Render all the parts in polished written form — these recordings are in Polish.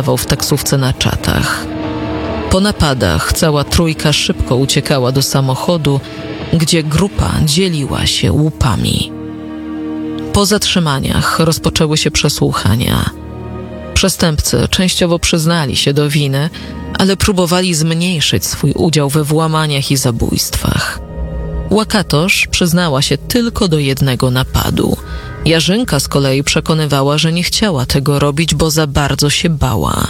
zostawał w taksówce na czatach. Po napadach cała trójka szybko uciekała do samochodu, gdzie grupa dzieliła się łupami. Po zatrzymaniach rozpoczęły się przesłuchania. Przestępcy częściowo przyznali się do winy, ale próbowali zmniejszyć swój udział we włamaniach i zabójstwach. Łakatosz przyznała się tylko do jednego napadu. Jarzynka z kolei przekonywała, że nie chciała tego robić, bo za bardzo się bała.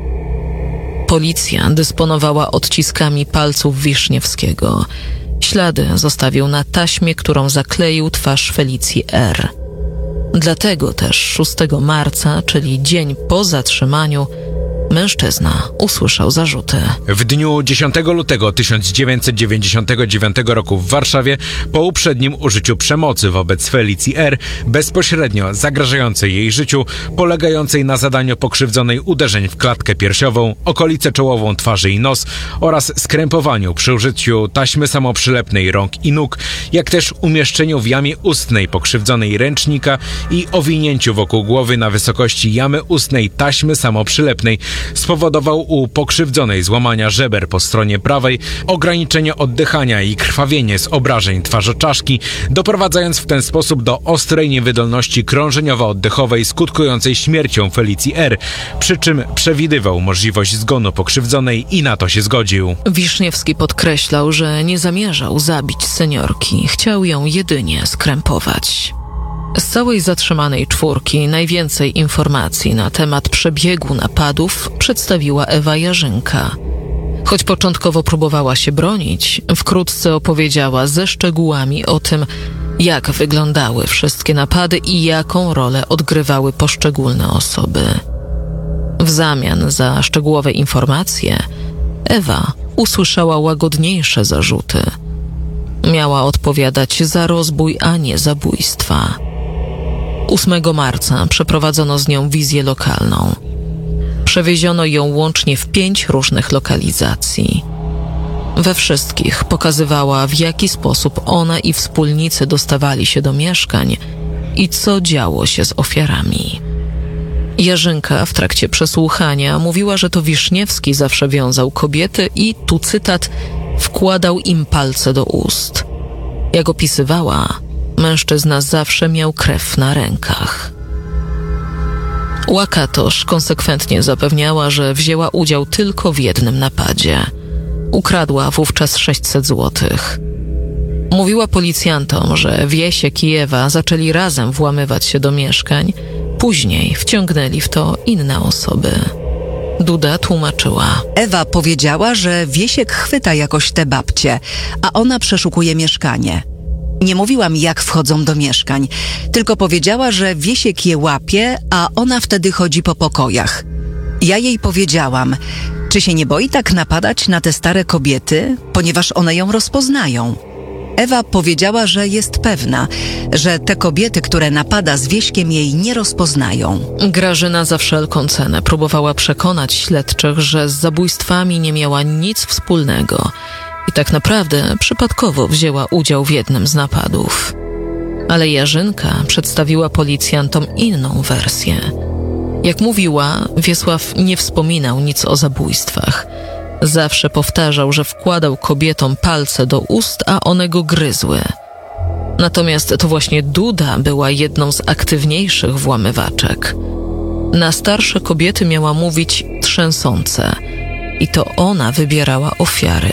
Policja dysponowała odciskami palców Wiszniewskiego. Ślady zostawił na taśmie, którą zakleił twarz Felicji R. Dlatego też 6 marca, czyli dzień po zatrzymaniu, mężczyzna usłyszał zarzuty. W dniu 10 lutego 1999 roku w Warszawie po uprzednim użyciu przemocy wobec Felicji R., bezpośrednio zagrażającej jej życiu, polegającej na zadaniu pokrzywdzonej uderzeń w klatkę piersiową, okolicę czołową twarzy i nos oraz skrępowaniu przy użyciu taśmy samoprzylepnej rąk i nóg, jak też umieszczeniu w jamie ustnej pokrzywdzonej ręcznika i owinięciu wokół głowy na wysokości jamy ustnej taśmy samoprzylepnej, spowodował u pokrzywdzonej złamania żeber po stronie prawej, ograniczenie oddychania i krwawienie z obrażeń twarzoczaszki, doprowadzając w ten sposób do ostrej niewydolności krążeniowo-oddechowej skutkującej śmiercią Felicji R., przy czym przewidywał możliwość zgonu pokrzywdzonej i na to się zgodził. Wiszniewski podkreślał, że nie zamierzał zabić seniorki, chciał ją jedynie skrępować. Z całej zatrzymanej czwórki najwięcej informacji na temat przebiegu napadów przedstawiła Ewa Jarzynka. Choć początkowo próbowała się bronić, wkrótce opowiedziała ze szczegółami o tym, jak wyglądały wszystkie napady i jaką rolę odgrywały poszczególne osoby. W zamian za szczegółowe informacje Ewa usłyszała łagodniejsze zarzuty. Miała odpowiadać za rozbój, a nie zabójstwa. 8 marca przeprowadzono z nią wizję lokalną. Przewieziono ją łącznie w 5 różnych lokalizacji. We wszystkich pokazywała, w jaki sposób ona i wspólnicy dostawali się do mieszkań i co działo się z ofiarami. Jarzynka w trakcie przesłuchania mówiła, że to Wiszniewski zawsze wiązał kobiety i, tu cytat, wkładał im palce do ust. Jak opisywała, mężczyzna zawsze miał krew na rękach. Łakatosz konsekwentnie zapewniała, że wzięła udział tylko w jednym napadzie. Ukradła wówczas 600 złotych. Mówiła policjantom, że Wiesiek i Ewa zaczęli razem włamywać się do mieszkań, później wciągnęli w to inne osoby. Duda tłumaczyła. Ewa powiedziała, że Wiesiek chwyta jakoś te babcie, a ona przeszukuje mieszkanie. Nie mówiłam, jak wchodzą do mieszkań, tylko powiedziała, że Wiesiek je łapie, a ona wtedy chodzi po pokojach. Ja jej powiedziałam, czy się nie boi tak napadać na te stare kobiety, ponieważ one ją rozpoznają. Ewa powiedziała, że jest pewna, że te kobiety, które napada z Wieśkiem, jej nie rozpoznają. Grażyna za wszelką cenę próbowała przekonać śledczych, że z zabójstwami nie miała nic wspólnego i tak naprawdę przypadkowo wzięła udział w jednym z napadów. Ale Jarzynka przedstawiła policjantom inną wersję. Jak mówiła, Wiesław nie wspominał nic o zabójstwach. Zawsze powtarzał, że wkładał kobietom palce do ust, a one go gryzły. Natomiast to właśnie Duda była jedną z aktywniejszych włamywaczek. Na starsze kobiety miała mówić trzęsące i to ona wybierała ofiary.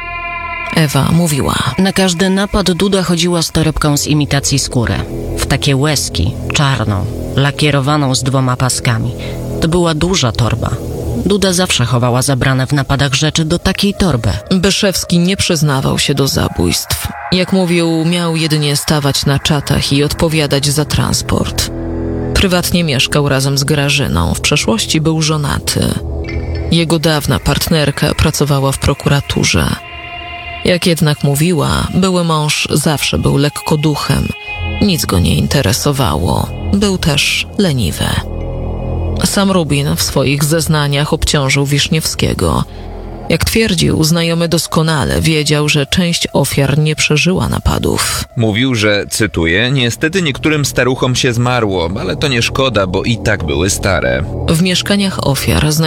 Ewa mówiła. Na każdy napad Duda chodziła z torebką z imitacji skóry. W takie łezki, czarną, lakierowaną z 2 paskami. To była duża torba. Duda zawsze chowała zabrane w napadach rzeczy do takiej torby. Byszewski nie przyznawał się do zabójstw. Jak mówił, miał jedynie stawać na czatach i odpowiadać za transport. Prywatnie mieszkał razem z Grażyną. W przeszłości był żonaty. Jego dawna partnerka pracowała w prokuraturze. Jak jednak mówiła, były mąż zawsze był lekkoduchem. Nic go nie interesowało. Był też leniwy. Sam Rubin w swoich zeznaniach obciążył Wiszniewskiego. Jak twierdził, znajomy doskonale wiedział, że część ofiar nie przeżyła napadów. Mówił, że, cytuję, niestety niektórym staruchom się zmarło, ale to nie szkoda, bo i tak były stare. W mieszkaniach ofiar